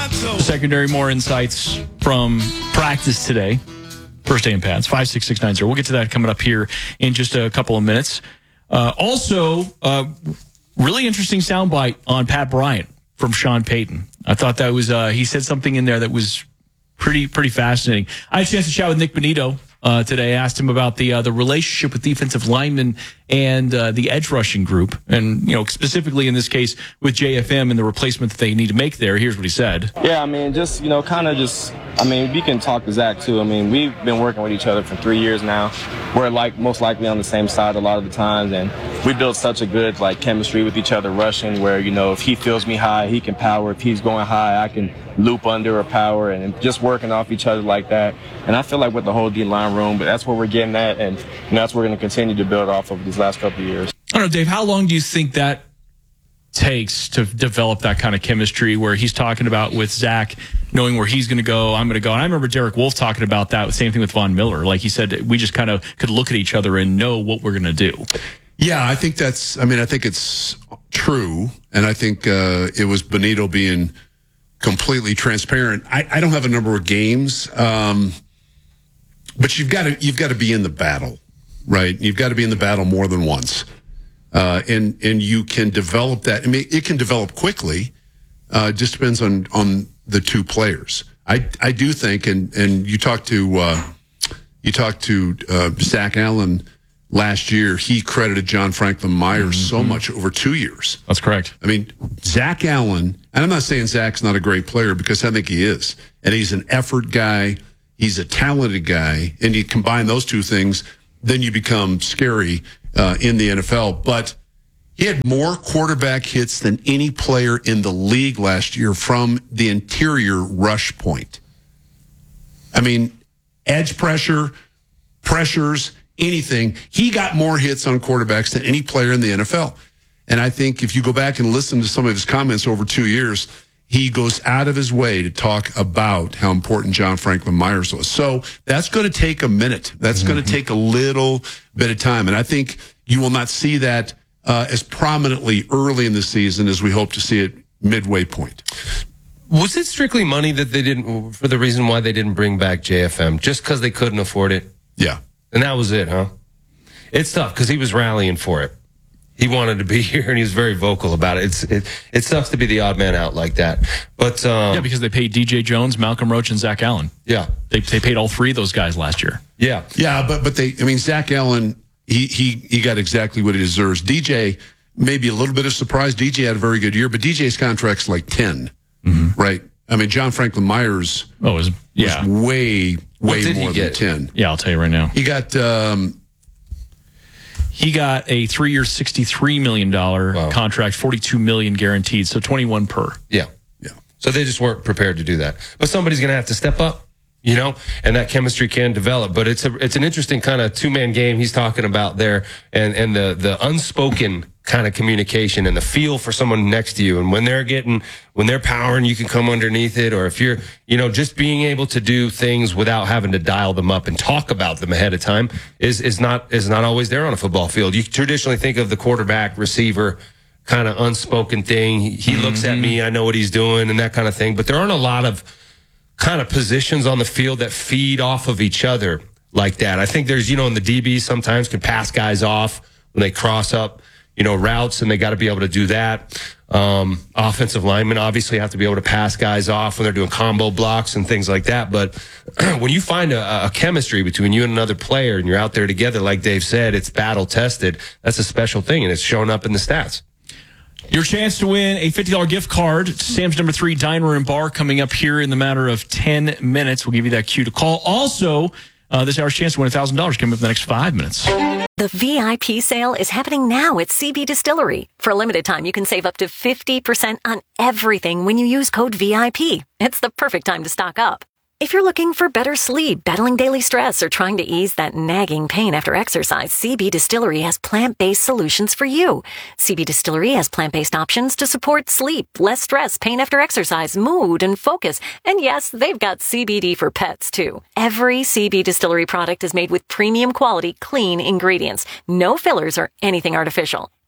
Secondary, more insights from practice today. First day in pads, 56690. We'll get to that coming up here in just a couple of minutes. Also, really interesting soundbite on Pat Bryant from Sean Payton. I thought that was, he said something in there that was pretty fascinating. I had a chance to chat with Nick Benito today. I asked him about the relationship with defensive linemen and the edge rushing group, and specifically in this case with JFM and the replacement that they need to make there. Here's what he said. Yeah, we can talk to Zach too. We've been working with each other for 3 years now. We're most likely on the same side a lot of the times, and we built such a good chemistry with each other rushing where, if he feels me high, he can power. If he's going high, I can loop under or power, and just working off each other like that. And I feel like with the whole D-line room, but that's where we're getting at, and that's what we're going to continue to build off of these last couple of years. I don't know, Dave, how long do you think that takes to develop that kind of chemistry where he's talking about with Zach knowing where he's going to go, I'm going to go? And I remember Derek Wolfe talking about that, the same thing with Von Miller. Like he said, we just kind of could look at each other and know what we're going to do. Yeah, I think I think it's true. And I think it was Benito being completely transparent. I don't have a number of games, but you've got to be in the battle, right? You've got to be in the battle more than once. And you can develop that. It can develop quickly. Just depends on the two players. I do think, and you talked to Zach Allen last year. He credited John Franklin Myers so much over 2 years. That's correct. Zach Allen, and I'm not saying Zach's not a great player because I think he is, and he's an effort guy. He's a talented guy, and you combine those two things, then you become scary in the NFL. But he had more quarterback hits than any player in the league last year from the interior rush point. Edge pressures, anything. He got more hits on quarterbacks than any player in the NFL. And I think if you go back and listen to some of his comments over 2 years, he goes out of his way to talk about how important John Franklin Myers was. So that's going to take a minute. That's going to take a little bit of time. And I think you will not see that as prominently early in the season as we hope to see it midway point. Was it strictly money that they didn't, for the reason why they didn't bring back JFM? Just because they couldn't afford it? Yeah. And that was it, huh? It's tough because he was rallying for it. He wanted to be here, and he was very vocal about it. It sucks to be the odd man out like that. But because they paid DJ Jones, Malcolm Roach, and Zach Allen. Yeah. They paid all three of those guys last year. Yeah. Yeah, but Zach Allen, he got exactly what he deserves. DJ, maybe a little bit of surprise. DJ had a very good year, but DJ's contract's like 10, right? John Franklin Myers was way more than 10. Yeah, I'll tell you right now. He got a 3-year, $63 million contract, $42 million guaranteed, so 21 per. Yeah. So they just weren't prepared to do that. But somebody's going to have to step up, and that chemistry can develop. But it's an interesting kind of two-man game he's talking about there, and the unspoken kind of communication and the feel for someone next to you. And when they're powering, you can come underneath it. Or if you're, just being able to do things without having to dial them up and talk about them ahead of time is not always there on a football field. You traditionally think of the quarterback, receiver, kind of unspoken thing. He looks at me, I know what he's doing, and that kind of thing. But there aren't a lot of kind of positions on the field that feed off of each other like that. I think there's, in the DBs sometimes can pass guys off when they cross up, routes, and they got to be able to do that. Offensive linemen obviously have to be able to pass guys off when they're doing combo blocks and things like that. But when you find a chemistry between you and another player and you're out there together, like Dave said, it's battle tested. That's a special thing, and it's showing up in the stats. Your chance to win a $50 gift card to Sam's No. 3 Diner and Bar coming up here in the matter of 10 minutes. We'll give you that cue to call. Also, this hour's chance to win $1,000 coming up in the next 5 minutes. The VIP sale is happening now at CB Distillery. For a limited time, you can save up to 50% on everything when you use code VIP. It's the perfect time to stock up. If you're looking for better sleep, battling daily stress, or trying to ease that nagging pain after exercise, CB Distillery has plant-based solutions for you. CB Distillery has plant-based options to support sleep, less stress, pain after exercise, mood, and focus. And yes, they've got CBD for pets, too. Every CB Distillery product is made with premium quality, clean ingredients. No fillers or anything artificial.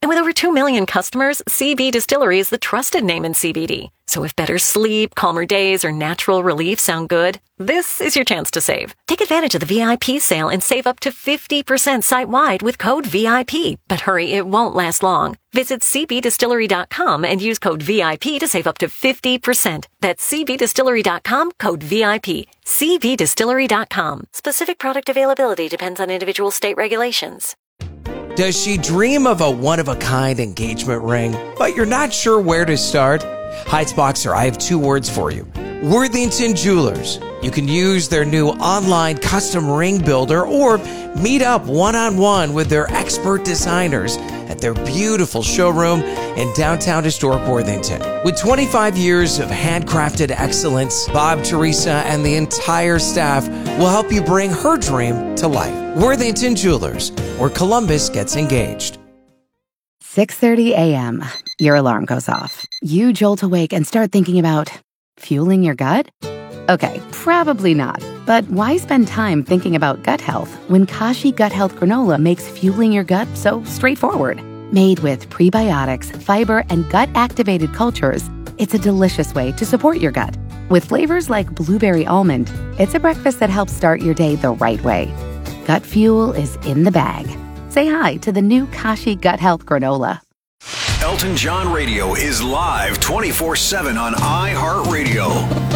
And with over 2 million customers, CB Distillery is the trusted name in CBD. So if better sleep, calmer days, or natural relief sound good, this is your chance to save. Take advantage of the VIP sale and save up to 50% site-wide with code VIP. But hurry, it won't last long. Visit cbdistillery.com and use code VIP to save up to 50%. That's cbdistillery.com, code VIP. cbdistillery.com. Specific product availability depends on individual state regulations. Does she dream of a one-of-a-kind engagement ring, but you're not sure where to start? Heights Boxer, I have 2 words for you. Worthington Jewelers. You can use their new online custom ring builder or meet up one-on-one with their expert designers at their beautiful showroom in downtown historic Worthington. With 25 years of handcrafted excellence, Bob, Teresa, and the entire staff will help you bring her dream to life. Worthington Jewelers, where Columbus gets engaged. 6:30 a.m. Your alarm goes off. You jolt awake and start thinking about fueling your gut? Okay, probably not. But why spend time thinking about gut health when Kashi Gut Health Granola makes fueling your gut so straightforward? Made with prebiotics, fiber, and gut-activated cultures, it's a delicious way to support your gut. With flavors like blueberry almond, it's a breakfast that helps start your day the right way. Gut fuel is in the bag. Say hi to the new Kashi Gut Health Granola. Elton John Radio is live 24/7 on iHeartRadio.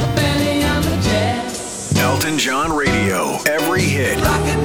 Elton John Radio, every hit.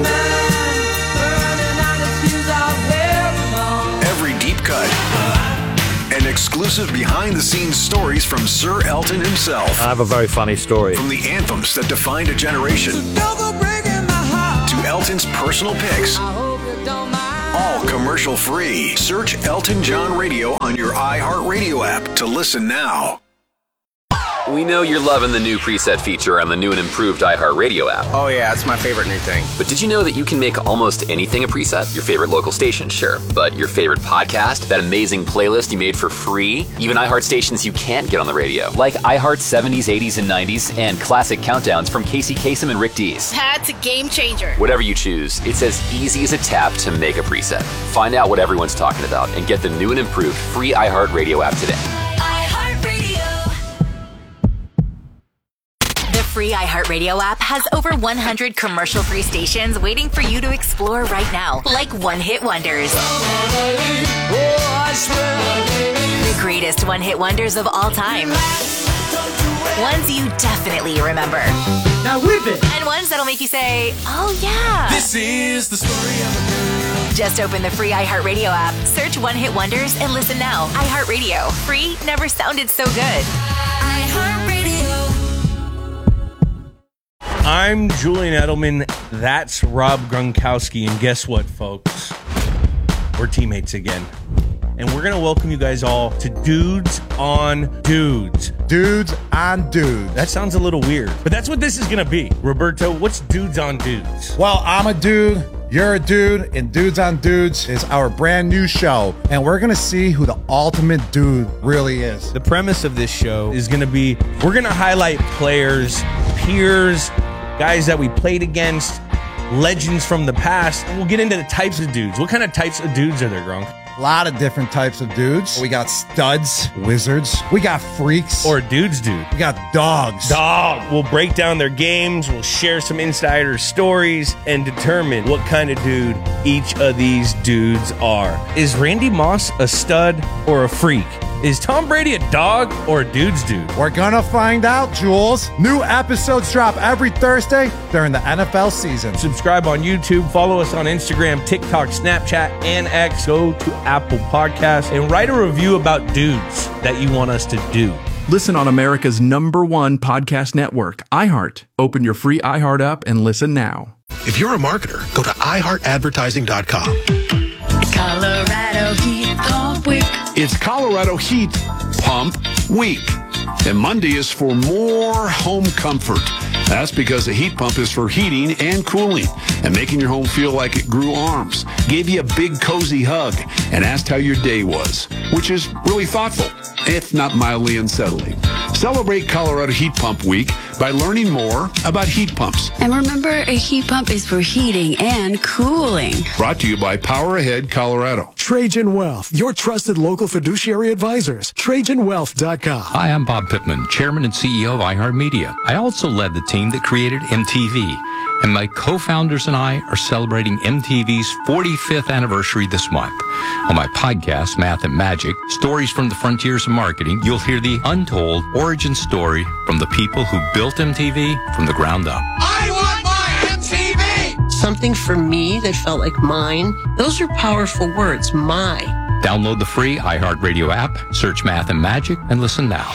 Every deep cut. And exclusive behind-the-scenes stories from Sir Elton himself. I have a very funny story. From the anthems that defined a generation to Elton's personal picks. All commercial-free. Search Elton John Radio on your iHeartRadio app to listen now. We know you're loving the new preset feature on the new and improved iHeartRadio app. Oh yeah, it's my favorite new thing. But did you know that you can make almost anything a preset? Your favorite local station, sure. But your favorite podcast, that amazing playlist you made for free, even iHeart stations you can't get on the radio, like iHeart 70s, 80s, and 90s, and classic countdowns from Casey Kasem and Rick Dees. That's a game changer. Whatever you choose, it's as easy as a tap to make a preset. Find out what everyone's talking about and get the new and improved free iHeartRadio app today. Free iHeartRadio app has over 100 commercial-free stations waiting for you to explore right now, like one-hit wonders. The greatest one-hit wonders of all time. Ones you definitely remember. Now whip it! And ones that'll make you say, oh yeah. This is the story of a girl. Just open the free iHeartRadio app, search One-Hit Wonders, and listen now. iHeartRadio. Free never sounded so good. iHeartRadio. I'm Julian Edelman. That's Rob Gronkowski. And guess what, folks? We're teammates again. And we're going to welcome you guys all to Dudes on Dudes. Dudes on Dudes. That sounds a little weird, but that's what this is going to be. Roberto, what's Dudes on Dudes? Well, I'm a dude. You're a dude. And Dudes on Dudes is our brand new show. And we're going to see who the ultimate dude really is. The premise of this show is going to be, we're going to highlight players, peers, guys that we played against, legends from the past, and we'll get into the types of dudes. What kind of types of dudes are there, Gronk? A lot of different types of dudes. We got studs, wizards. We got freaks. Or dudes, dude. We got dogs. Dog. We'll break down their games. We'll share some insider stories and determine what kind of dude each of these dudes are. Is Randy Moss a stud or a freak? Is Tom Brady a dog or a dude's dude? We're gonna find out, Jules. New episodes drop every Thursday during the NFL season. Subscribe on YouTube, follow us on Instagram, TikTok, Snapchat, and X. Go to Apple Podcasts and write a review about dudes that you want us to do. Listen on America's #1 podcast network, iHeart. Open your free iHeart app and listen now. If you're a marketer, go to iHeartAdvertising.com. Colorado Heat Pump Week. It's Colorado Heat Pump Week. And Monday is for more home comfort. That's because a heat pump is for heating and cooling and making your home feel like it grew arms, gave you a big cozy hug, and asked how your day was, which is really thoughtful, if not mildly unsettling. Celebrate Colorado Heat Pump Week by learning more about heat pumps. And remember, a heat pump is for heating and cooling. Brought to you by Power Ahead Colorado. Trajan Wealth, your trusted local fiduciary advisors. TrajanWealth.com. Hi, I'm Bob Pittman, Chairman and CEO of iHeartMedia. I also led the team that created MTV. And my co-founders and I are celebrating MTV's 45th anniversary this month. On my podcast, Math and Magic, Stories from the Frontiers of Marketing, you'll hear the untold origin story from the people who built MTV from the ground up. I want my MTV! Something for me that felt like mine. Those are powerful words, my. Download the free iHeartRadio app, search Math and Magic, and listen now.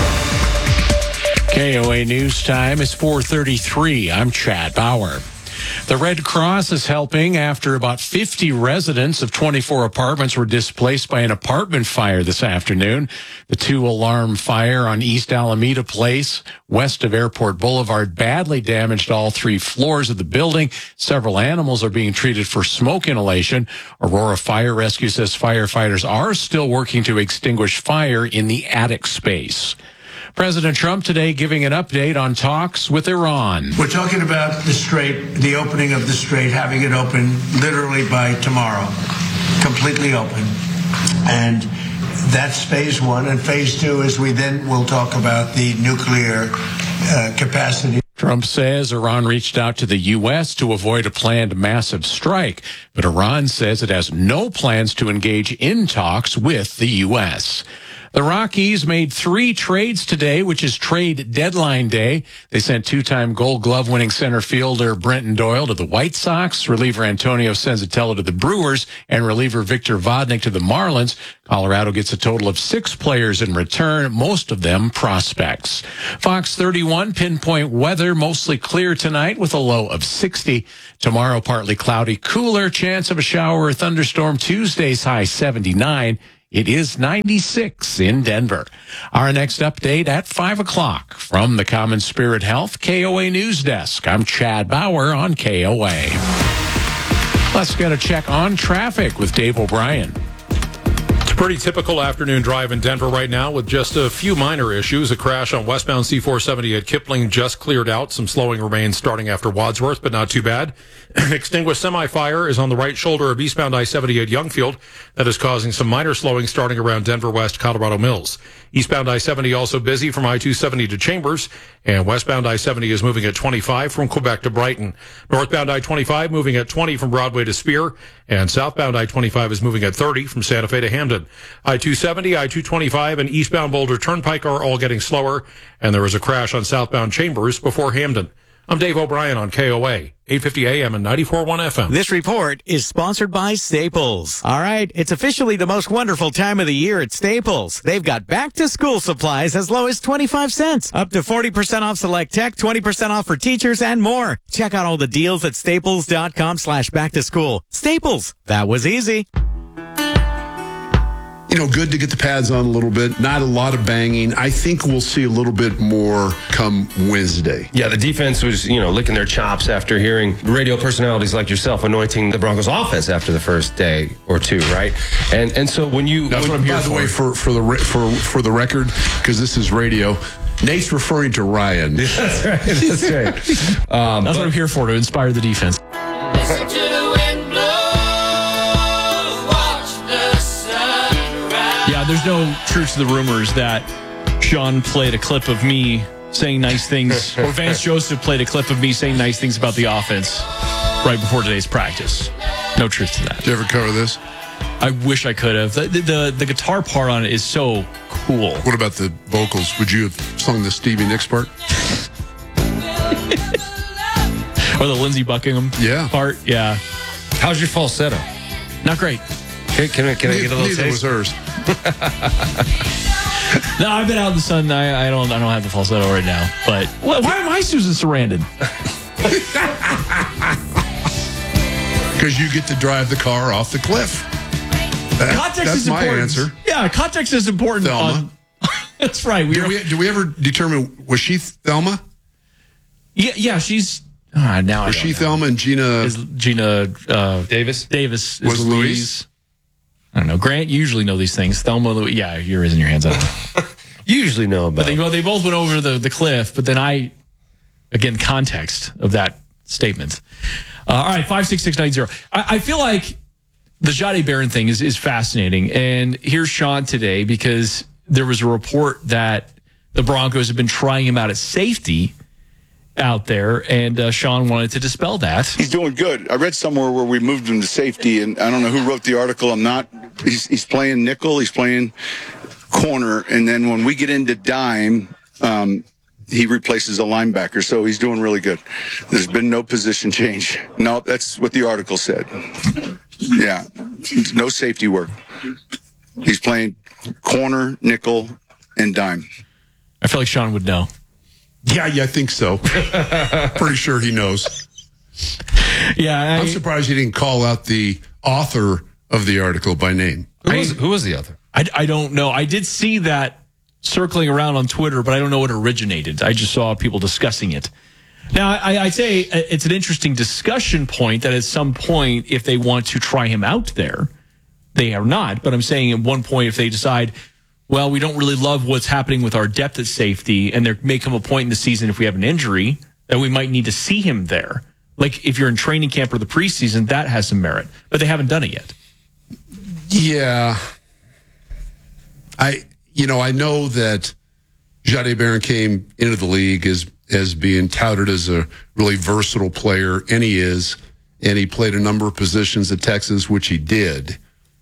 KOA News Time is 4:33. I'm Chad Bauer. The Red Cross is helping after about 50 residents of 24 apartments were displaced by an apartment fire this afternoon. The 2-alarm fire on East Alameda Place, west of Airport Boulevard, badly damaged all 3 floors of the building. Several animals are being treated for smoke inhalation. Aurora Fire Rescue says firefighters are still working to extinguish fire in the attic space. President Trump today giving an update on talks with Iran. We're talking about the Strait, the opening of the Strait, having it open literally by tomorrow, completely open. And that's phase 1. And phase 2 is we then will talk about the nuclear capacity. Trump says Iran reached out to the U.S. to avoid a planned massive strike, but Iran says it has no plans to engage in talks with the U.S. The Rockies made 3 trades today, which is trade deadline day. They sent 2-time Gold Glove winning center fielder Brenton Doyle to the White Sox, reliever Antonio Senzatello to the Brewers, and reliever Victor Vodnik to the Marlins. Colorado gets a total of 6 players in return, most of them prospects. Fox 31 pinpoint weather, mostly clear tonight with a low of 60. Tomorrow, partly cloudy, cooler, chance of a shower or thunderstorm. Tuesday's high 79. It is 96 in Denver. Our next update at 5 o'clock from the Common Spirit Health KOA News Desk. I'm Chad Bauer on KOA. Let's get a check on traffic with Dave O'Brien. It's a pretty typical afternoon drive in Denver right now with just a few minor issues. A crash on westbound C-470 at Kipling just cleared out. Some slowing remains starting after Wadsworth, but not too bad. An extinguished semi-fire is on the right shoulder of eastbound I-70 at Youngfield. That is causing some minor slowing starting around Denver West, Colorado Mills. Eastbound I-70 also busy from I-270 to Chambers, and westbound I-70 is moving at 25 from Quebec to Brighton. Northbound I-25 moving at 20 from Broadway to Spear, and southbound I-25 is moving at 30 from Santa Fe to Hamden. I-270, I-225, and eastbound Boulder Turnpike are all getting slower, and there was a crash on southbound Chambers before Hamden. I'm Dave O'Brien on KOA, 850 AM and 94.1 FM. This report is sponsored by Staples. All right, it's officially the most wonderful time of the year at Staples. They've got back-to-school supplies as low as 25 cents, up to 40% off select tech, 20% off for teachers, and more. Check out all the deals at staples.com/back-to-school. Staples, that was easy. Good to get the pads on a little bit. Not a lot of banging. I think we'll see a little bit more come Wednesday. Yeah, the defense was, licking their chops after hearing radio personalities like yourself anointing the Broncos offense after the first day or two, right? And so when you... That's what I'm here for. By the way, for the record, because this is radio, Nate's referring to Ryan. That's right. That's right. That's what I'm here for, to inspire the defense. Listen to the wind blow, watch the sun rise. Yeah, there's no truth to the rumors that Sean played a clip of me saying nice things, or Vance Joseph played a clip of me saying nice things about the offense right before today's practice. No truth to that. Did you ever cover this? I wish I could have. The guitar part on it is so cool. What about the vocals? Would you have sung the Stevie Nicks part? Or the Lindsey Buckingham part? Yeah. How's your falsetto? Not great. Okay, can I get a little Neither taste? was hers. No, I've been out in the sun. I don't have the falsetto right now. But why am I Susan Sarandon? Because you get to drive the car off the cliff. That's my answer. Yeah, context is important. Thelma. That's right. Did we ever determine, was she Thelma? Yeah, she's... now was she Thelma and Gina... Davis? Davis was Louise. I don't know. Grant, you usually know these things. Thelma, yeah, you're raising your hands up. You usually know about. But they both went over the cliff. But then again, context of that statement. All right, 56690. I feel like the Jahdae Barron thing is fascinating. And here's Sean today because there was a report that the Broncos have been trying him out at safety out there, and Sean wanted to dispel that. He's doing good. I read somewhere where we moved him to safety, and I don't know who wrote the article. He's playing nickel, he's playing corner, and then when we get into dime, he replaces a linebacker, so he's doing really good. There's been no position change. No, that's what the article said. Yeah, no safety work. He's playing corner, nickel, and dime. I feel like Sean would know. Yeah, I think so. Pretty sure he knows. Yeah, I'm surprised he didn't call out the author of the article by name. Who was the author? I don't know. I did see that circling around on Twitter, but I don't know what originated. I just saw people discussing it. Now, I'd say it's an interesting discussion point that at some point, if they want to try him out there, they are not. But I'm saying at one point, if they decide, well, we don't really love what's happening with our depth at safety, and there may come a point in the season if we have an injury that we might need to see him there. Like if you're in training camp or the preseason, that has some merit, but they haven't done it yet. Yeah. I know that Jahdae Barron came into the league as being touted as a really versatile player, and he is, and he played a number of positions at Texas, which he did.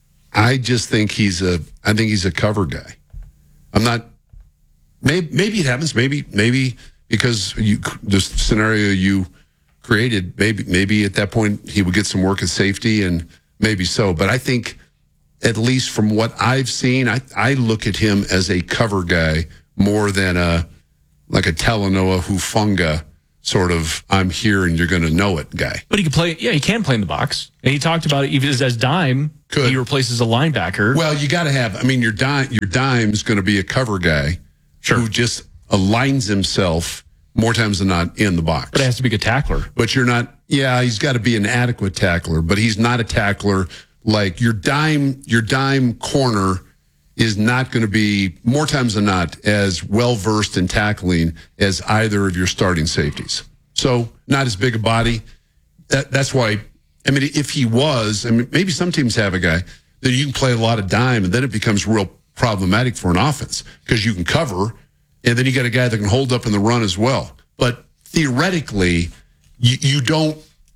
I just think he's a cover guy. I'm not. Maybe it happens. Maybe because the scenario you created. Maybe at that point he would get some work at safety, and maybe so. But I think, at least from what I've seen, I look at him as a cover guy more than a Talanoa Hufanga sort of I'm here and you're going to know it guy. But he can play. Yeah, he can play in the box. And he talked about it even as dime. He replaces a linebacker. Well, you got to have. I mean, your dime's going to be a cover guy who just aligns himself more times than not in the box. But it has to be a good tackler. But you're not. Yeah, he's got to be an adequate tackler. But he's not a tackler like your dime. Your dime corner is not going to be more times than not as well versed in tackling as either of your starting safeties. So not as big a body. That's why. I mean, if he was, maybe some teams have a guy that you can play a lot of dime, and then it becomes real problematic for an offense because you can cover, and then you got a guy that can hold up in the run as well. But theoretically, you don't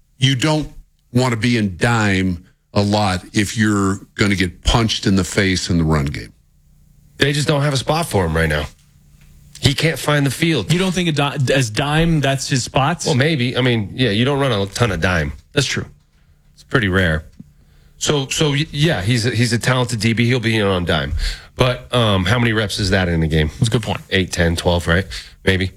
want to be in dime a lot if you're going to get punched in the face in the run game. They just don't have a spot for him right now. He can't find the field. You don't think as dime, that's his spots? Well, maybe. I mean, yeah, you don't run a ton of dime. That's true. It's pretty rare. So yeah, he's a talented DB. He'll be in on dime. But how many reps is that in a game? That's a good point. 8, 10, 12, right? Maybe.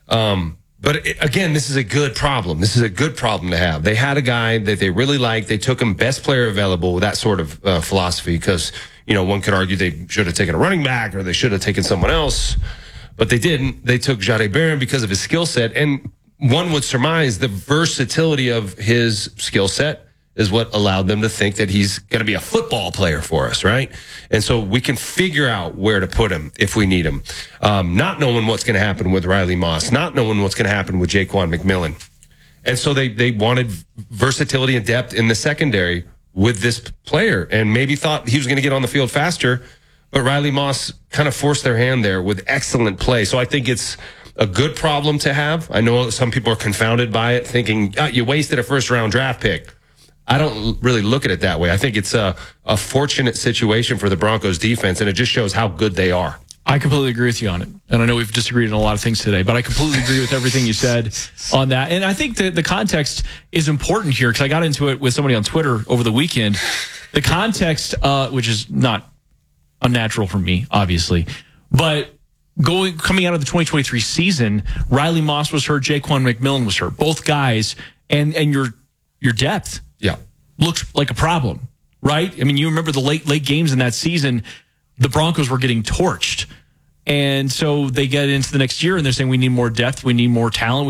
But again, this is a good problem. This is a good problem to have. They had a guy that they really liked. They took him best player available with that sort of philosophy because, one could argue they should have taken a running back or they should have taken someone else. But they didn't. They took Jahdae Barron because of his skill set. And one would surmise the versatility of his skill set is what allowed them to think that he's going to be a football player for us, right? And so we can figure out where to put him if we need him. Not knowing what's going to happen with Riley Moss, not knowing what's going to happen with Jaquan McMillan. And so they wanted versatility and depth in the secondary with this player and maybe thought he was going to get on the field faster. But Riley Moss kind of forced their hand there with excellent play. So I think it's a good problem to have. I know some people are confounded by it, thinking, you wasted a first-round draft pick. I don't really look at it that way. I think it's a fortunate situation for the Broncos defense, and it just shows how good they are. I completely agree with you on it. And I know we've disagreed on a lot of things today, but I completely agree with everything you said on that. And I think that the context is important here because I got into it with somebody on Twitter over the weekend. The context, which is not unnatural for me, obviously, but coming out of the 2023 season, Riley Moss was hurt, Jaquan McMillan was hurt. Both guys, and your depth looks like a problem, right? I mean, you remember the late games in that season, the Broncos were getting torched. And so they get into the next year and they're saying we need more depth, we need more talent, we need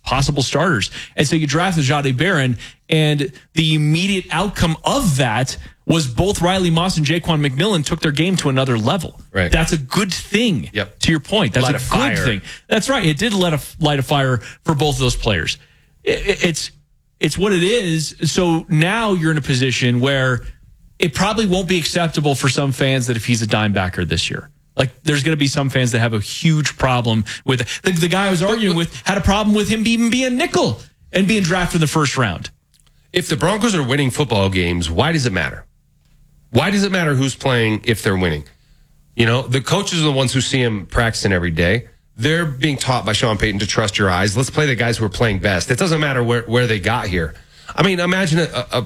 possible starters. And so you drafted Jahdae Barron, and the immediate outcome of that was both Riley Moss and Jaquan McMillan took their game to another level. Right. That's a good thing. Yep. To your point, that's Light a a good fire. thing. That's right. It did light a fire for both of those players. It's what it is. So now you're in a position where it probably won't be acceptable for some fans that if he's a dime backer this year. Like, there's going to be some fans that have a huge problem with it. The guy I was arguing with had a problem with him even being nickel and being drafted in the first round. If the Broncos are winning football games, why does it matter? Why does it matter who's playing if they're winning? You know, the coaches are the ones who see him practicing every day. They're being taught by Sean Payton to trust your eyes. Let's play the guys who are playing best. It doesn't matter where they got here. I mean, imagine an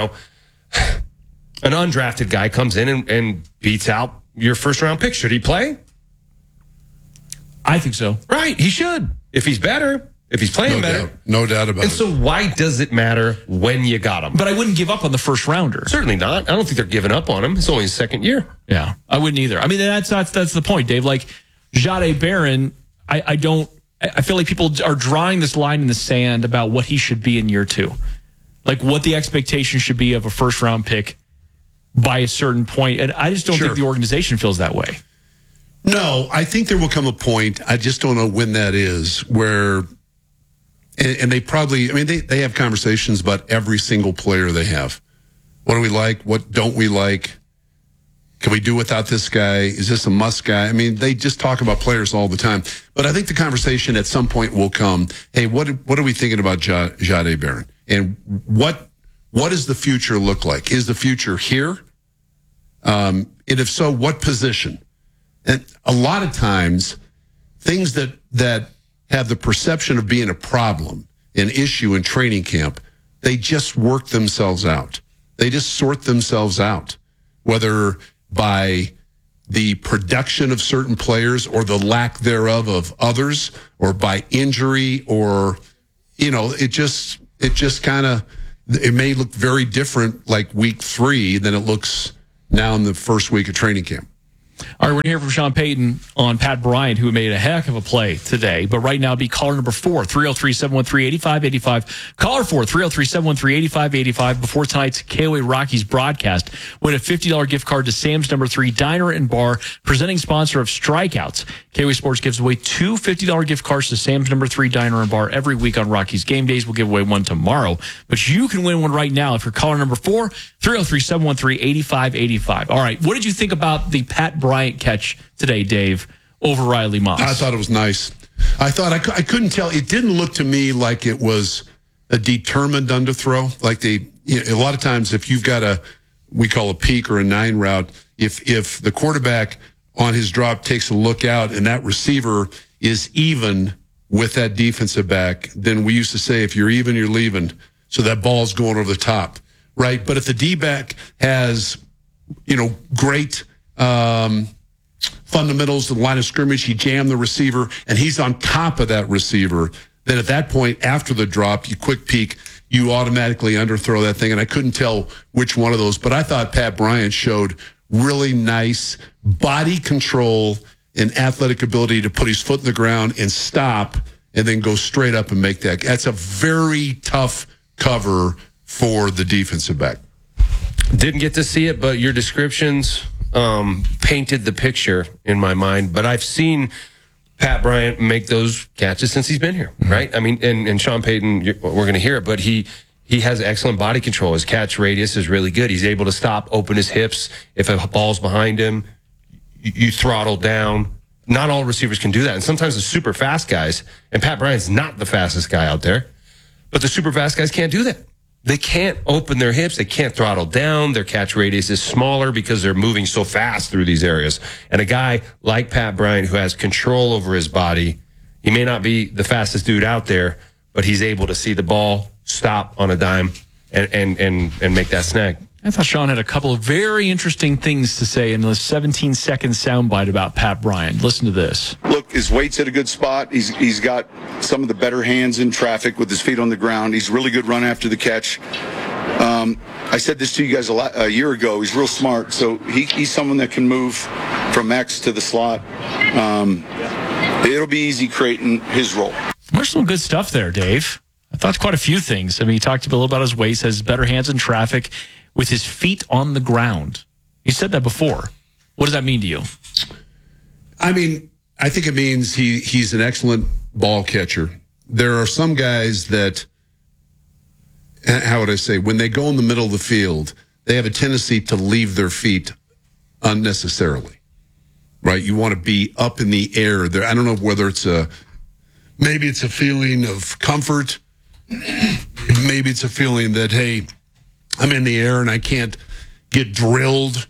undrafted guy comes in and beats out your first round pick. Should he play? I think so. Right. He should. If he's better, if he's playing better. No doubt about it. And so why does it matter when you got him? But I wouldn't give up on the first rounder. Certainly not. I don't think they're giving up on him. It's only his second year. Yeah, I wouldn't either. I mean, that's the point, Dave. Like, Jahdae Barron, I feel like people are drawing this line in the sand about what he should be in year two. Like, what the expectation should be of a first round pick by a certain point. And I just don't think the organization feels that way. No, I think there will come a point, I just don't know when that is, where, and they probably, I mean, they have conversations about every single player they have. What do we like? What don't we like? Can we do without this guy? Is this a must guy? I mean, they just talk about players all the time. But I think the conversation at some point will come, hey, what are we thinking about Jahdae Barron? And what does the future look like? Is the future here? And if so, what position? And a lot of times, things that have the perception of being a problem, an issue in training camp, they just work themselves out. They just sort themselves out, whether by the production of certain players or the lack thereof of others, or by injury, or, it just kind of, it may look very different like week 3 than it looks now in the first week of training camp. All right, we're going to hear from Sean Payton on Pat Bryant, who made a heck of a play today. But right now, be caller number 4, 303-713-8585. Caller 4, 303-713-8585. Before tonight's KOA Rockies broadcast, win a $50 gift card to Sam's No. 3 Diner and Bar, presenting sponsor of Strikeouts. KOA Sports gives away 2 $50 gift cards to Sam's No. 3 Diner and Bar every week on Rockies game days. We'll give away one tomorrow. But you can win one right now if you're caller number 4, 303-713-8585. All right, what did you think about the Pat Bryant catch today, Dave, over Riley Moss? I thought it was nice. I thought I couldn't tell. It didn't look to me like it was a determined underthrow. Like a lot of times, if you've got we call a peak or a 9 route, if the quarterback on his drop takes a look out and that receiver is even with that defensive back, then we used to say, if you're even, you're leaving. So that ball's going over the top, right? But if the D-back has, great fundamentals of the line of scrimmage, he jammed the receiver, and he's on top of that receiver, then at that point, after the drop, you quick peek, you automatically underthrow that thing. And I couldn't tell which one of those, but I thought Pat Bryant showed really nice body control and athletic ability to put his foot in the ground and stop and then go straight up and make that. That's a very tough cover for the defensive back. Didn't get to see it, but your descriptions painted the picture in my mind. But I've seen Pat Bryant make those catches since he's been here, right? I mean, and Sean Payton, we're going to hear it, but he has excellent body control. His catch radius is really good. He's able to stop, open his hips. If a ball's behind him, you throttle down. Not all receivers can do that. And sometimes the super fast guys, and Pat Bryant's not the fastest guy out there, but the super fast guys can't do that. They can't open their hips. They can't throttle down. Their catch radius is smaller because they're moving so fast through these areas. And a guy like Pat Bryant, who has control over his body, he may not be the fastest dude out there, but he's able to see the ball, stop on a dime, and make that snag. I thought Sean had a couple of very interesting things to say in the 17-second soundbite about Pat Bryant. Listen to this. Look, his weight's at a good spot. He's got some of the better hands in traffic with his feet on the ground. He's really good run after the catch. I said this to you guys a year ago. He's real smart. So he's someone that can move from X to the slot. It'll be easy creating his role. There's some good stuff there, Dave. I thought quite a few things. I mean, he talked a little about his weight, says better hands in traffic with his feet on the ground. He said that before. What does that mean to you? I mean, I think it means he's an excellent ball catcher. There are some guys that, how would I say, when they go in the middle of the field, they have a tendency to leave their feet unnecessarily, right? You want to be up in the air. There, I don't know whether maybe it's a feeling of comfort. Maybe it's a feeling that, hey, I'm in the air and I can't get drilled.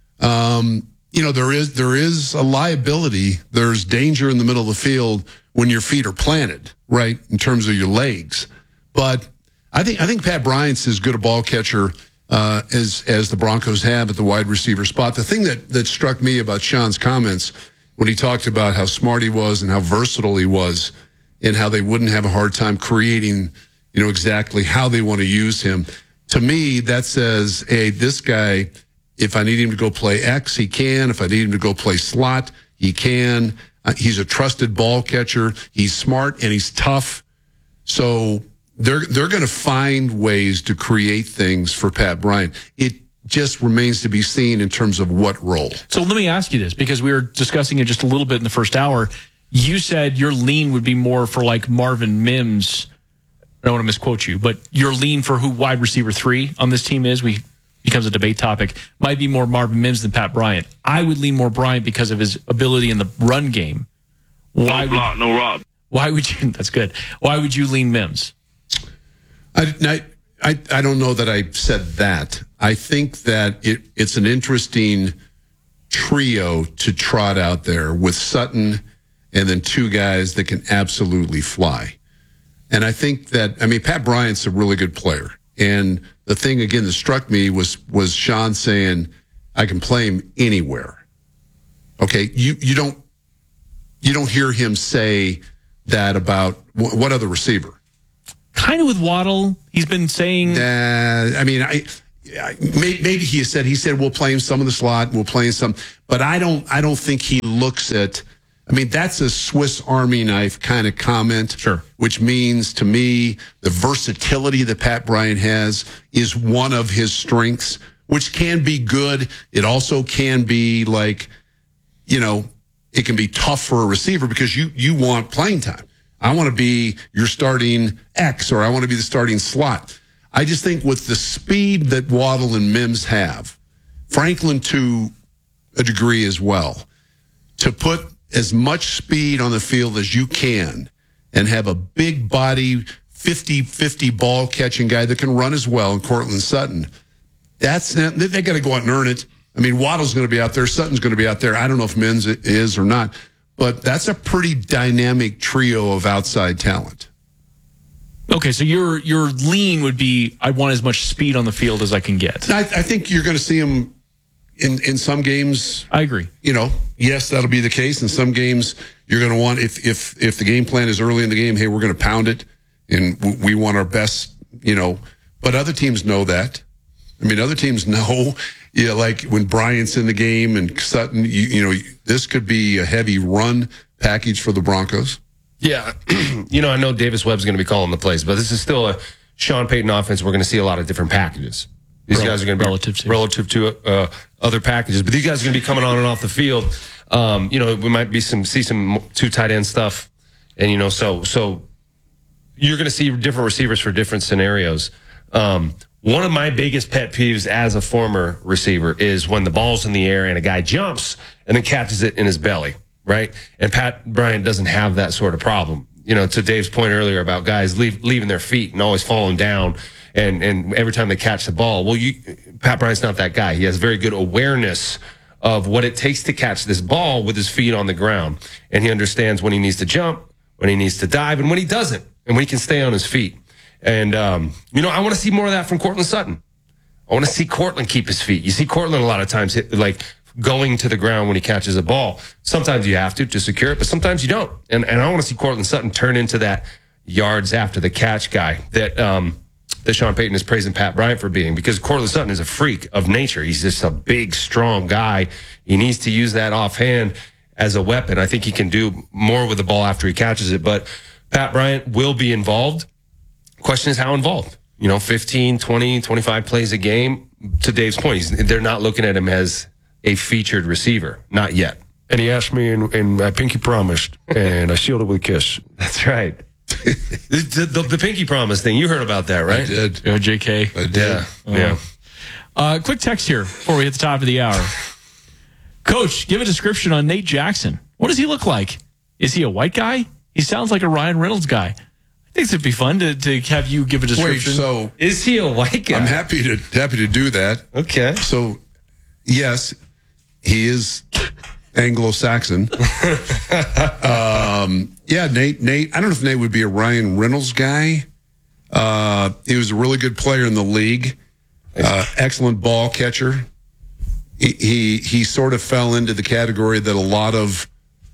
There is a liability. There's danger in the middle of the field when your feet are planted, right, in terms of your legs. But I think Pat Bryant's as good a ball catcher as the Broncos have at the wide receiver spot. The thing that struck me about Sean's comments when he talked about how smart he was and how versatile he was and how they wouldn't have a hard time creating, exactly how they want to use him. To me, that says, hey, this guy, if I need him to go play X, he can. If I need him to go play slot, he can. He's a trusted ball catcher. He's smart and he's tough. So they're going to find ways to create things for Pat Bryant. It just remains to be seen in terms of what role. So let me ask you this, because we were discussing it just a little bit in the first hour. You said your lean would be more for like Marvin Mims. I don't want to misquote you, but your lean for who wide receiver 3 on this team is, becomes a debate topic, might be more Marvin Mims than Pat Bryant. I would lean more Bryant because of his ability in the run game. No Rob. Why would you? That's good. Why would you lean Mims? I don't know that I said that. I think that it's an interesting trio to trot out there with Sutton and then 2 guys that can absolutely fly. And I think that, Pat Bryant's a really good player. And the thing, again, that struck me was Sean saying, I can play him anywhere. Okay, you don't hear him say that about what other receiver? Kind of with Waddle, he's been saying. Maybe he said we'll play him some in the slot, we'll play him some, but I don't think he looks at. That's a Swiss Army knife kind of comment. Sure. Which means to me, the versatility that Pat Bryant has is one of his strengths, which can be good. It also can be like, it can be tough for a receiver because you want playing time. I want to be your starting X, or I want to be the starting slot. I just think with the speed that Waddle and Mims have, Franklin to a degree as well, to put as much speed on the field as you can and have a big body 50-50 ball catching guy that can run as well in Cortland Sutton, they got to go out and earn it. Waddle's going to be out there. Sutton's going to be out there. I don't know if Mims is or not, but that's a pretty dynamic trio of outside talent. Okay, so your lean would be, I want as much speed on the field as I can get. I think you're going to see him in some games. I agree. Yes, that'll be the case. In some games, you're going to want, if the game plan is early in the game, hey, we're going to pound it, and we want our best, But other teams know that. Other teams know, like when Bryant's in the game and Sutton, this could be a heavy run package for the Broncos. Yeah. I know Davis Webb's going to be calling the plays, but this is still a Sean Payton offense. We're going to see a lot of different packages. These guys are going to be relative to other packages, but these guys are going to be coming on and off the field. We might see some 2 tight end stuff, and so you're going to see different receivers for different scenarios. One of my biggest pet peeves as a former receiver is when the ball's in the air and a guy jumps and then catches it in his belly, right? And Pat Bryant doesn't have that sort of problem. To Dave's point earlier about guys leaving their feet and always falling down. And every time they catch the ball, Pat Bryant's not that guy. He has very good awareness of what it takes to catch this ball with his feet on the ground. And he understands when he needs to jump, when he needs to dive, and when he doesn't, and when he can stay on his feet. And, I want to see more of that from Cortland Sutton. I want to see Cortland keep his feet. You see Cortland a lot of times going to the ground when he catches a ball. Sometimes you have to secure it, but sometimes you don't. And I want to see Cortland Sutton turn into that yards after the catch guy that Sean Payton is praising Pat Bryant for being, because Cortland Sutton is a freak of nature. He's just a big, strong guy. He needs to use that offhand as a weapon. I think he can do more with the ball after he catches it. But Pat Bryant will be involved. Question is how involved? 15, 20, 25 plays a game. To Dave's point, they're not looking at him as a featured receiver. Not yet. And he asked me, and I pinky promised, and I sealed it with a kiss. That's right. the pinky promise thing, you heard about that, right? I did. JK. I did. Yeah. Quick text here before we hit the top of the hour. Coach, give a description on Nate Jackson. What does he look like? Is he a white guy? He sounds like a Ryan Reynolds guy. I think it'd be fun to have you give a description. Wait, so is he a white guy? I'm happy to do that. Okay. So, yes, he is Anglo-Saxon. Yeah, Nate. I don't know if Nate would be a Ryan Reynolds guy. He was a really good player in the league. Excellent ball catcher. He sort of fell into the category that a lot of.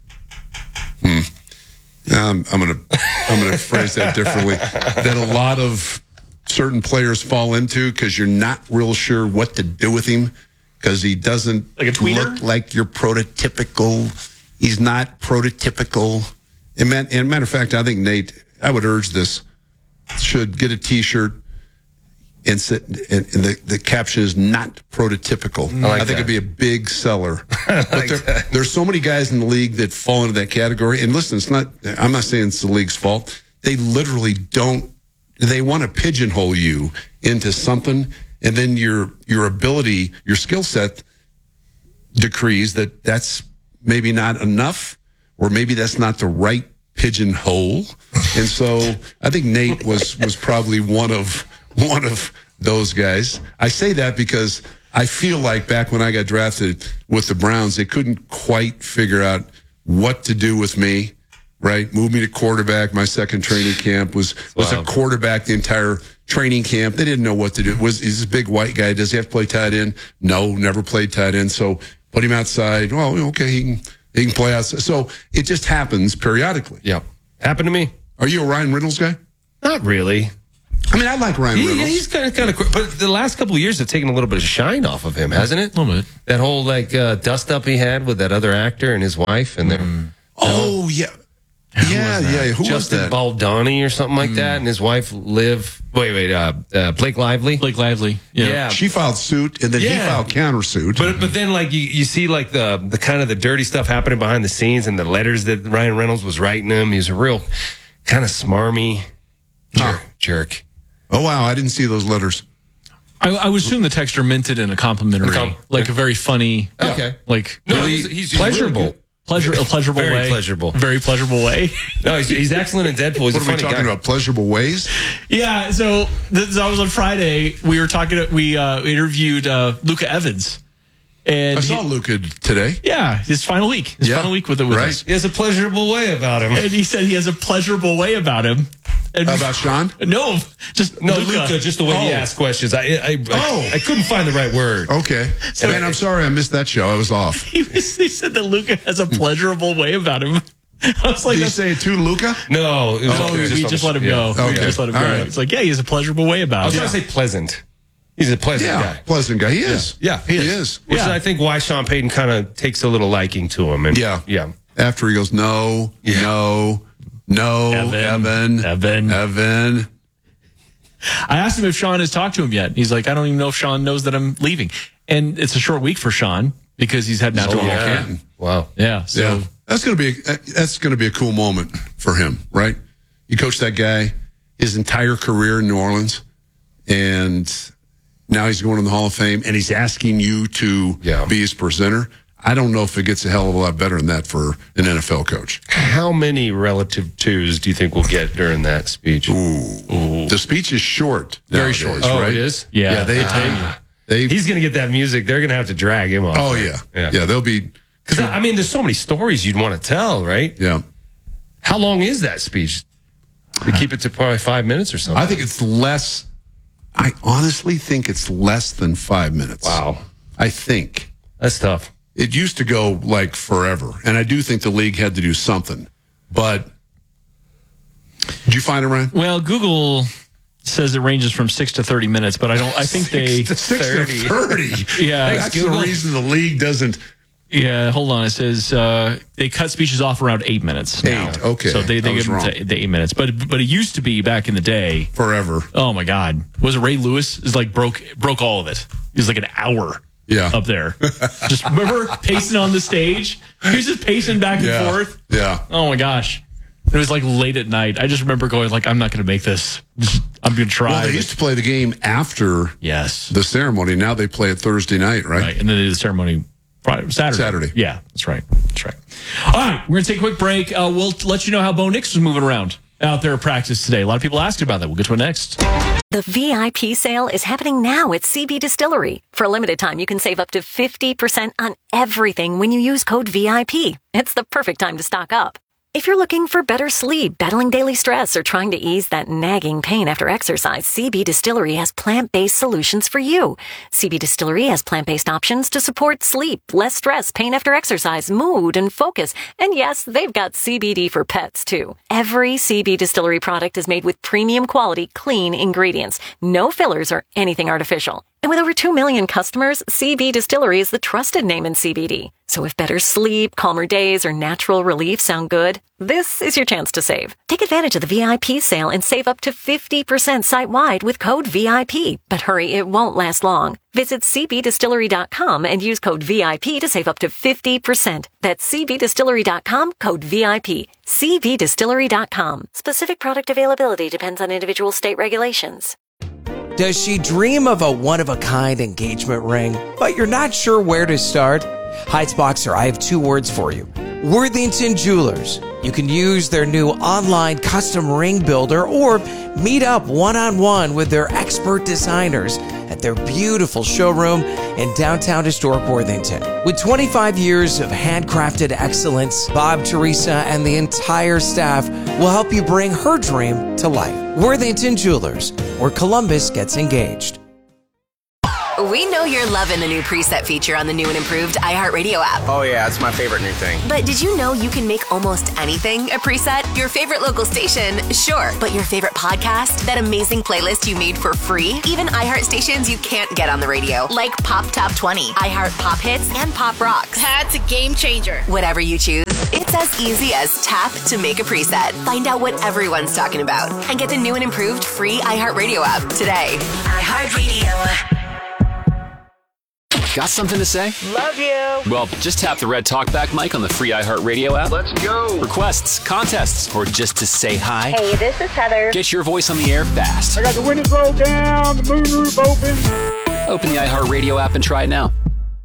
I'm gonna phrase that differently. That a lot of certain players fall into because you're not real sure what to do with him because he doesn't like a tweener? Look like your prototypical. He's not prototypical. And matter of fact, I think Nate. I would urge this. Should get a T-shirt and sit. And the caption is not prototypical. I think it'd be a big seller. But there's so many guys in the league that fall into that category. And listen, it's not. I'm not saying it's the league's fault. They literally don't. They want to pigeonhole you into something, and then your ability, your skill set decrees that's maybe not enough, or maybe that's not the right pigeonhole. And so I think Nate was probably one of those guys. I say that because I feel like back when I got drafted with the Browns, they couldn't quite figure out what to do with me, right? Moved me to quarterback. My second training camp was a quarterback the entire training camp. They didn't know what to do. He's this big white guy. Does he have to play tight end? No, never played tight end. So put him outside. Well, okay, he can play outside. So it just happens periodically. Yeah. Happened to me. Are you a Ryan Reynolds guy? Not really. I mean, I like Ryan Reynolds. Yeah, he's kind of quick. But the last couple of years have taken a little bit of shine off of him, hasn't it? A little bit. That whole dust up he had with that other actor and his wife, and oh yeah, Who Justin was that? Baldoni or something like that, and his wife Liv. Blake Lively. Blake Lively. Yeah. She filed suit, and then he filed countersuit. But then like you see like the kind of the dirty stuff happening behind the scenes, and the letters that Ryan Reynolds was writing him. He was a real kind of smarmy jerk. Oh wow, I didn't see those letters. I would assume the texter meant it in a complimentary, like a very funny, like he's pleasurable. A pleasurable Very way. Very pleasurable way. No, he's excellent in Deadpool. He's What a are we funny talking guy. about? Pleasurable ways? Yeah. So I was on Friday. We were talking. We interviewed Luca Evans, and I saw Luca today. Yeah, his final week. Final week with us. He has a pleasurable way about him. And he said he has a pleasurable way about him. And about Sean? No, Luca. Just the way he asked questions. I couldn't find the right word. Okay. Man, I'm sorry I missed that show. I was off. He said that Luca has a pleasurable way about him. I was like, did you say it to Luca? No. We just let him go. Okay. We just let him go. Right. It's like, yeah, he has a pleasurable way about him. I was trying to say pleasant. He's a pleasant guy. Pleasant guy. He is. Yeah, he is. Which is, I think, why Sean Payton kind of takes a little liking to him. And yeah. After he goes, no, Evan. I asked him if Sean has talked to him yet. He's like, I don't even know if Sean knows that I'm leaving. And it's a short week for Sean because he's heading out to Canton. Wow. Yeah. So that's gonna be a cool moment for him, right? You coached that guy his entire career in New Orleans, and now he's going in the Hall of Fame, and he's asking you to be his presenter. I don't know if it gets a hell of a lot better than that for an NFL coach. How many relative twos do you think we'll get during that speech? Ooh. The speech is short. Very short. Oh, right? it is? Yeah, he's going to get that music. They're going to have to drag him off. Oh, yeah. They'll be. Because, I mean, there's so many stories you'd want to tell, right? Yeah. How long is that speech? We keep it to probably 5 minutes or something. I think it's less. I honestly think it's less than 5 minutes. Wow. I think. That's tough. It used to go like forever, and I do think the league had to do something. But did you find it, Ryan? Well, Google says it ranges from 6 to 30 minutes, but I think 6 to 30. Yeah, that's the reason the league doesn't. Yeah, hold on. It says they cut speeches off around 8 minutes now. 8, okay. So they I give was them wrong. the 8 minutes. But it used to be back in the day. Forever. Oh, my God. Was it Ray Lewis? Is like broke all of it. It was like an hour up there. Just remember pacing on the stage? He was just pacing back and forth. Yeah. Oh, my gosh. It was like late at night. I just remember going like, I'm not going to make this. I'm going to try. Well, they used to play the game after the ceremony. Now they play it Thursday night, right? Right. And then they do the ceremony Saturday. Yeah, that's right. All right, we're going to take a quick break. We'll let you know how Bo Nix was moving around out there at practice today. A lot of people asking about that. We'll get to it next. The VIP sale is happening now at CB Distillery. For a limited time, you can save up to 50% on everything when you use code VIP. It's the perfect time to stock up. If you're looking for better sleep, battling daily stress, or trying to ease that nagging pain after exercise, CB Distillery has plant-based solutions for you. CB Distillery has plant-based options to support sleep, less stress, pain after exercise, mood, and focus. And yes, they've got CBD for pets, too. Every CB Distillery product is made with premium quality, clean ingredients. No fillers or anything artificial. And with over 2 million customers, CB Distillery is the trusted name in CBD. So if better sleep, calmer days, or natural relief sound good, this is your chance to save. Take advantage of the VIP sale and save up to 50% site-wide with code VIP. But hurry, it won't last long. Visit cbdistillery.com and use code VIP to save up to 50%. That's cbdistillery.com, code VIP. cbdistillery.com. Specific product availability depends on individual state regulations. Does she dream of a one-of-a-kind engagement ring, but you're not sure where to start? Heights Boxer, I have 2 words for you. Worthington Jewelers. You can use their new online custom ring builder or meet up one-on-one with their expert designers at their beautiful showroom in downtown historic Worthington. With 25 years of handcrafted excellence, Bob, Teresa, and the entire staff will help you bring her dream to life. Worthington Jewelers, where Columbus gets engaged. We know you're loving the new preset feature on the new and improved iHeartRadio app. Oh, yeah, it's my favorite new thing. But did you know you can make almost anything a preset? Your favorite local station? Sure. But your favorite podcast? That amazing playlist you made for free? Even iHeart stations you can't get on the radio, like Pop Top 20, iHeart Pop Hits, and Pop Rocks. That's a game changer. Whatever you choose, it's as easy as tap to make a preset. Find out what everyone's talking about and get the new and improved free iHeartRadio app today. iHeartRadio. Got something to say? Love you. Well, just tap the red talkback mic on the free iHeartRadio app. Let's go. Requests, contests, or just to say hi. Hey, this is Heather. Get your voice on the air fast. I got the windows rolled down, the moonroof open. Open the iHeartRadio app and try it now.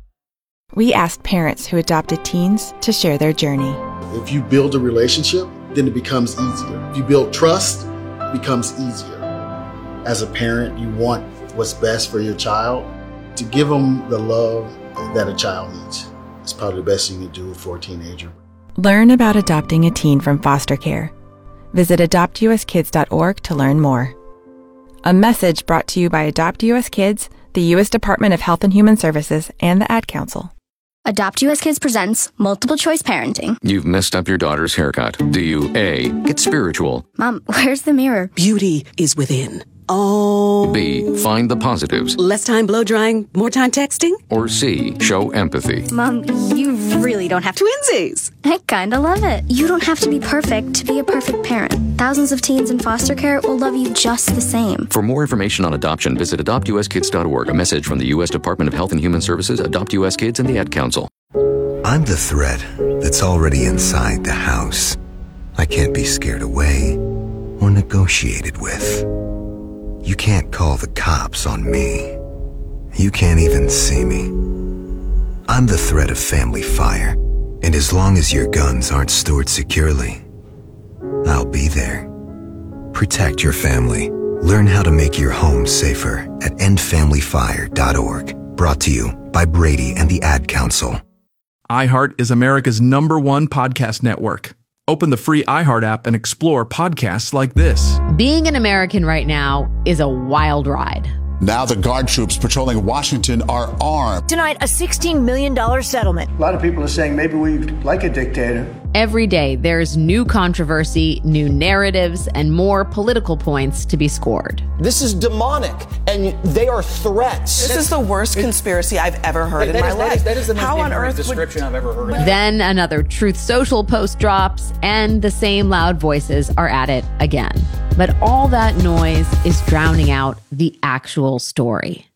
We asked parents who adopted teens to share their journey. If you build a relationship, then it becomes easier. If you build trust, it becomes easier. As a parent, you want what's best for your child. To give them the love that a child needs. It's probably the best you can do for a teenager. Learn about adopting a teen from foster care. Visit adoptuskids.org to learn more. A message brought to you by Adopt US Kids, the U.S. Department of Health and Human Services, and the Ad Council. Adopt US Kids presents Multiple Choice Parenting. You've messed up your daughter's haircut. Do you A, get spiritual? Mom, where's the mirror? Beauty is within. Oh. B, find the positives? Less time blow drying, more time texting? Or C, show empathy? Mom, you really don't have to. Twinsies! I kinda love it. You don't have to be perfect to be a perfect parent. Thousands of teens in foster care will love you just the same. For more information on adoption, visit adoptuskids.org. A message from the U.S. Department of Health and Human Services, Adopt US Kids, and the Ad Council. I'm the threat that's already inside the house. I can't be scared away or negotiated with. You can't call the cops on me. You can't even see me. I'm the threat of family fire, and as long as your guns aren't stored securely, I'll be there. Protect your family. Learn how to make your home safer at endfamilyfire.org. Brought to you by Brady and the Ad Council. iHeart is America's #1 podcast network. Open the free iHeart app and explore podcasts like this. Being an American right now is a wild ride. Now the guard troops patrolling Washington are armed. Tonight, a $16 million settlement. A lot of people are saying maybe we like a dictator. Every day, there's new controversy, new narratives, and more political points to be scored. This is demonic, and they are threats. This is the worst conspiracy I've ever heard in my life. That is the most How on ignorant earth description I've ever heard. Then another Truth Social post drops, and the same loud voices are at it again. But all that noise is drowning out the actual story.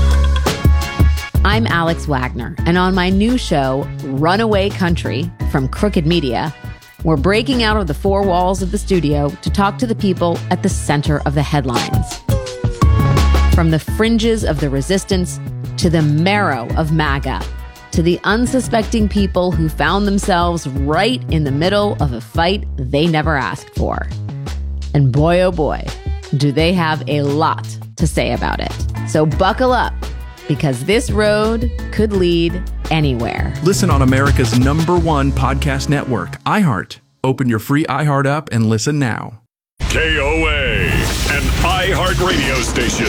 I'm Alex Wagner, and on my new show, Runaway Country, from Crooked Media, we're breaking out of the four walls of the studio to talk to the people at the center of the headlines. From the fringes of the resistance to the marrow of MAGA, to the unsuspecting people who found themselves right in the middle of a fight they never asked for. And boy, oh boy, do they have a lot to say about it. So buckle up, because this road could lead anywhere. Listen on America's #1 podcast network, iHeart. Open your free iHeart app and listen now. KOA, an iHeart radio station.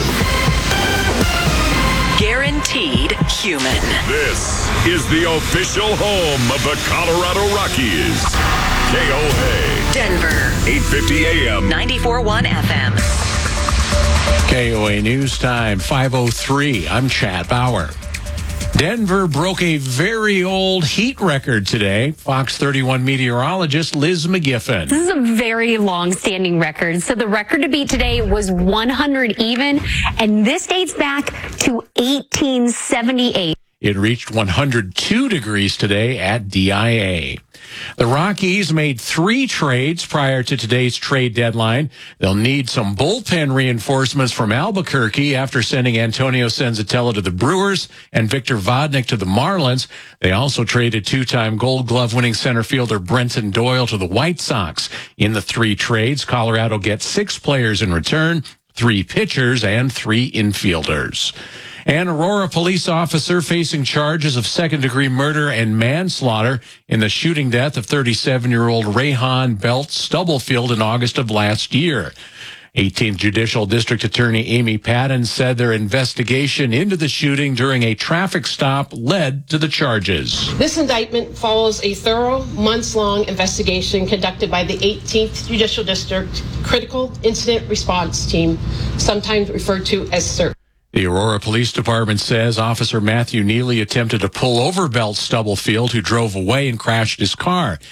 Guaranteed human. This is the official home of the Colorado Rockies. KOA. Denver. 850 AM. 94.1 FM. KOA News Time, 5:03. I'm Chad Bauer. Denver broke a very old heat record today. Fox 31 meteorologist Liz McGiffin. This is a very long-standing record. So the record to beat today was 100 even, and this dates back to 1878. It reached 102 degrees today at DIA. The Rockies made 3 trades prior to today's trade deadline. They'll need some bullpen reinforcements from Albuquerque after sending Antonio Senzatella to the Brewers and Victor Vodnik to the Marlins. They also traded 2-time Gold Glove winning center fielder Brenton Doyle to the White Sox. In the 3 trades, Colorado gets 6 players in return, 3 pitchers and 3 infielders. An Aurora police officer facing charges of second-degree murder and manslaughter in the shooting death of 37-year-old Rayhan Belt Stubblefield in August of last year. 18th Judicial District Attorney Amy Patton said their investigation into the shooting during a traffic stop led to the charges. This indictment follows a thorough, months-long investigation conducted by the 18th Judicial District Critical Incident Response Team, sometimes referred to as CIRT. The Aurora Police Department says Officer Matthew Neely attempted to pull over Belt Stubblefield, who drove away and crashed his car.